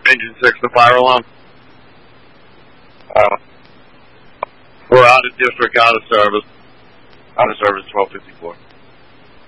Engine 6, the fire alarm. We're out of district, out of service. Out of service, 1254.